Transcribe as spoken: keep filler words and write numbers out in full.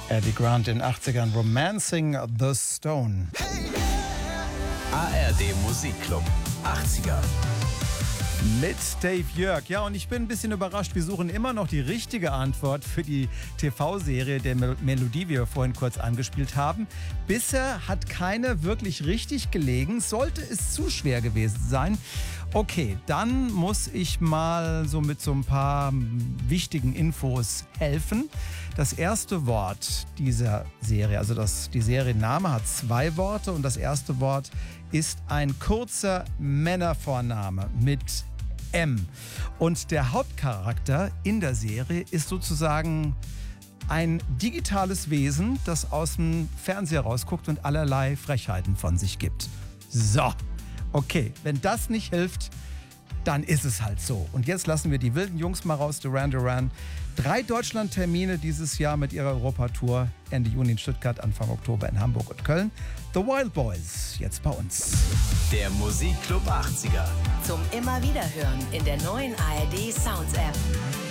Eddie Grant in den achtzigern, Romancing the Stone. A R D Musikclub achtziger. Mit Dave Jörg. Ja, und ich bin ein bisschen überrascht. Wir suchen immer noch die richtige Antwort für die T V-Serie der Mel- Melodie, die wir vorhin kurz angespielt haben. Bisher hat keine wirklich richtig gelegen. Sollte es zu schwer gewesen sein. Okay, dann muss ich mal so mit so ein paar wichtigen Infos helfen. Das erste Wort dieser Serie, also das, die Serienname hat zwei Worte und das erste Wort ist ein kurzer Männervorname mit M. Und der Hauptcharakter in der Serie ist sozusagen ein digitales Wesen, das aus dem Fernseher rausguckt und allerlei Frechheiten von sich gibt. So, okay, wenn das nicht hilft, dann ist es halt so. Und jetzt lassen wir die wilden Jungs mal raus, Duran Duran. Drei Deutschland-Termine dieses Jahr mit ihrer Europatour. Ende Juni in Stuttgart, Anfang Oktober in Hamburg und Köln. The Wild Boys, jetzt bei uns. Der Musikclub achtziger. Zum immer wieder hören in der neuen A R D Sounds App.